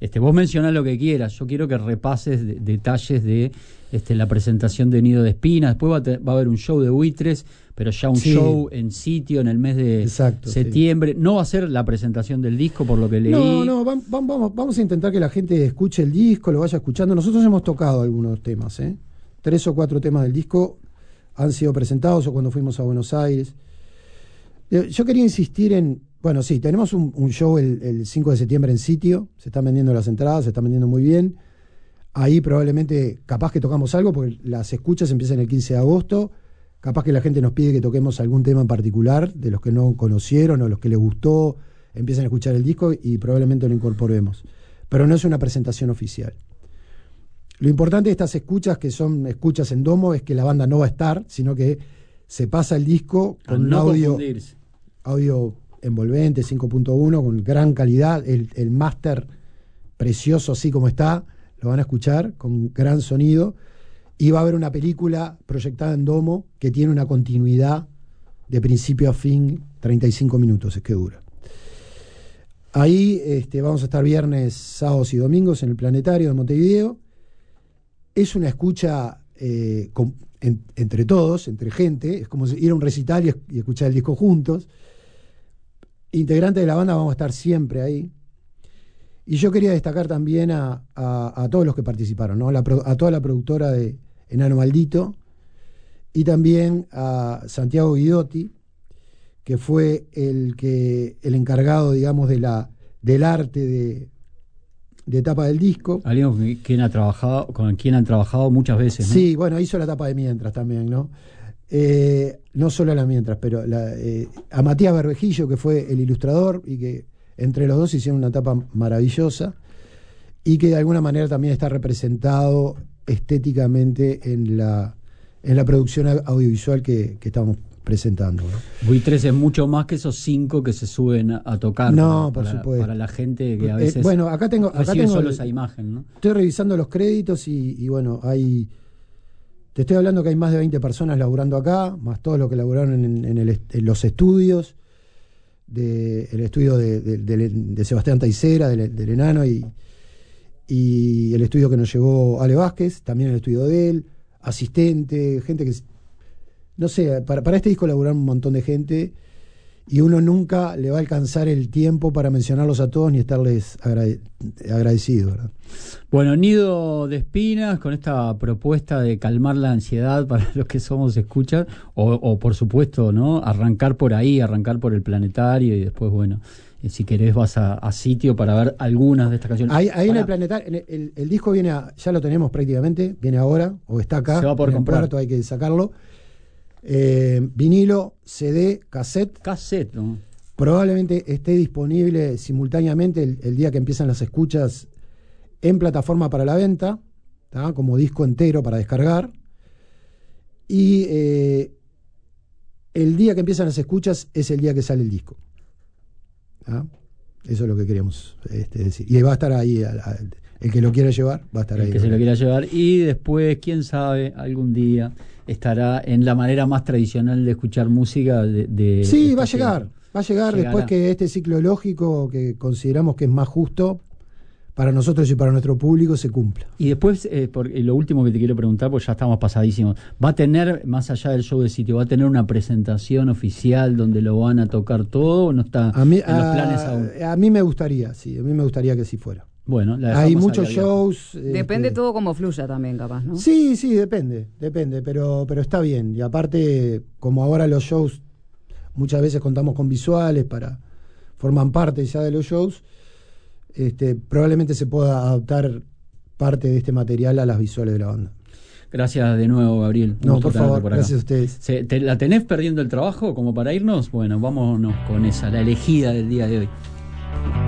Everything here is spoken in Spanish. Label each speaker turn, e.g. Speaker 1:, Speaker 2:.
Speaker 1: Vos mencionás lo que quieras, yo quiero que repases detalles de la presentación de Nido de Espinas. Después va a haber un show de Buitres, pero ya un show en sitio en el mes de septiembre. No va a ser la presentación del disco, por lo que leí.
Speaker 2: No, vamos a intentar que la gente escuche el disco, lo vaya escuchando. Nosotros hemos tocado algunos temas, 3 o 4 temas del disco han sido presentados o cuando fuimos a Buenos Aires. Yo quería insistir en... Bueno, sí, tenemos un show el 5 de septiembre en sitio, se están vendiendo las entradas, se están vendiendo muy bien. Ahí probablemente, capaz que tocamos algo, porque las escuchas empiezan el 15 de agosto, capaz que la gente nos pide que toquemos algún tema en particular, de los que no conocieron o los que les gustó, empiezan a escuchar el disco y probablemente lo incorporemos. Pero no es una presentación oficial. Lo importante de estas escuchas, que son escuchas en domo, es que la banda no va a estar, sino que se pasa el disco con un audio envolvente, 5.1, con gran calidad, el máster precioso así como está, lo van a escuchar con gran sonido, y va a haber una película proyectada en domo que tiene una continuidad de principio a fin, 35 minutos es que dura. Ahí vamos a estar viernes, sábados y domingos en el Planetario de Montevideo. Es una escucha entre todos, entre gente, es como ir a un recital y escuchar el disco juntos. Integrantes de la banda vamos a estar siempre ahí. Y yo quería destacar también a todos los que participaron, ¿no? A toda la productora de Enano Maldito y también a Santiago Guidotti, que fue el encargado, digamos, del arte de tapa del disco.
Speaker 1: Alguien con quien han trabajado muchas veces, ¿no?
Speaker 2: Sí, bueno, hizo la tapa de Mientras también, ¿no? No solo la Mientras, pero a Matías Berbejillo, que fue el ilustrador y que entre los dos hicieron una tapa maravillosa y que de alguna manera también está representado estéticamente en la producción audiovisual que estamos presentando, ¿no?
Speaker 1: Buitres es mucho más que esos 5 que se suben a tocar.
Speaker 2: No, por supuesto.
Speaker 1: Para la gente que a veces
Speaker 2: bueno, acá tengo
Speaker 1: solo esa imagen, ¿no?
Speaker 2: Estoy revisando los créditos y bueno, te estoy hablando que hay más de 20 personas laburando acá, más todos los que laburaron en los estudios, el estudio de Sebastián Taicera, del Enano, y el estudio que nos llevó Ale Vázquez, también el estudio de él, asistente, gente que... No sé, para este disco laburaron un montón de gente y uno nunca le va a alcanzar el tiempo para mencionarlos a todos ni estarles agradecido, ¿verdad?
Speaker 1: Bueno, Nido de Espinas, con esta propuesta de calmar la ansiedad para los que somos escuchas, o por supuesto, ¿no? Arrancar por ahí, arrancar por el Planetario y después, bueno, si querés vas a sitio para ver algunas de estas canciones.
Speaker 2: Ahí en el Planetario, el disco viene, ya lo tenemos prácticamente, viene ahora, o está acá.
Speaker 1: Se va a poder comprar.
Speaker 2: Puerto, hay que sacarlo. Vinilo, CD, cassette,
Speaker 1: ¿no?
Speaker 2: Probablemente esté disponible simultáneamente el día que empiezan las escuchas en plataforma para la venta, ¿tá? Como disco entero para descargar, y el día que empiezan las escuchas es el día que sale el disco, ¿tá? Eso es lo que queríamos decir, y va a estar ahí el que lo quiera llevar, va a estar ahí.
Speaker 1: El que se lo quiera llevar, y después, quién sabe, algún día estará en la manera más tradicional de escuchar música
Speaker 2: sí, va a llegar después que este ciclo lógico que consideramos que es más justo para nosotros y para nuestro público se cumpla.
Speaker 1: Y después, lo último que te quiero preguntar, porque ya estamos pasadísimos, ¿va a tener, más allá del show de sitio, va a tener una presentación oficial donde lo van a tocar todo, o no está en los planes aún?
Speaker 2: A mí me gustaría, sí, a mí me gustaría que sí fuera.
Speaker 1: Bueno,
Speaker 2: hay muchos shows.
Speaker 3: Depende todo cómo fluya también, capaz, ¿no?
Speaker 2: Sí, depende, pero está bien. Y aparte, como ahora los shows, muchas veces contamos con visuales forman parte ya de los shows, probablemente se pueda adaptar parte de este material a las visuales de la banda.
Speaker 1: Gracias de nuevo, Gabriel.
Speaker 2: No, por favor, gracias a ustedes.
Speaker 1: ¿La tenés perdiendo el trabajo como para irnos? Bueno, vámonos con esa, la elegida del día de hoy.